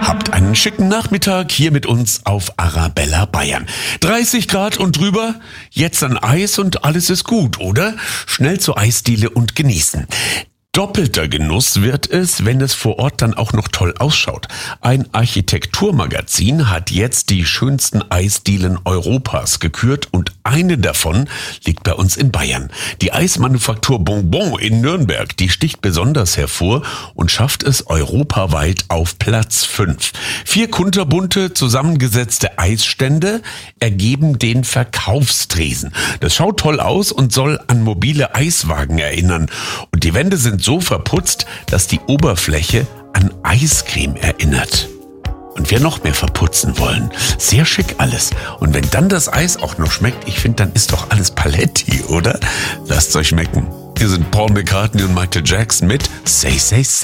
Habt einen schicken Nachmittag hier mit uns auf Arabella Bayern. 30 Grad und drüber, jetzt an Eis und alles ist gut, oder? Schnell zur Eisdiele und genießen. Doppelter Genuss wird es, wenn es vor Ort dann auch noch toll ausschaut. Ein Architekturmagazin hat jetzt die schönsten Eisdielen Europas gekürt und eine davon liegt bei uns in Bayern. Die Eismanufaktur Bonbon in Nürnberg, die sticht besonders hervor und schafft es europaweit auf Platz 5. 4 kunterbunte, zusammengesetzte Eisstände ergeben den Verkaufstresen. Das schaut toll aus und soll an mobile Eiswagen erinnern. Und die Wände sind so verputzt, dass die Oberfläche an Eiscreme erinnert. Und wir noch mehr verputzen wollen. Sehr schick alles. Und wenn dann das Eis auch noch schmeckt, ich finde, dann ist doch alles Paletti, oder? Lasst's euch schmecken. Hier sind Paul McCartney und Michael Jackson mit Say, Say, Say.